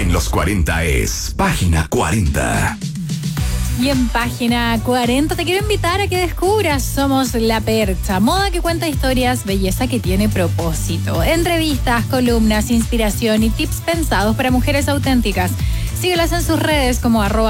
en los 40 es Página 40. Y en Página 40 te quiero invitar a que descubras Somos la Percha, moda que cuenta historias, belleza que tiene propósito. Entrevistas, columnas, inspiración y tips pensados para mujeres auténticas. Síguelas en sus redes como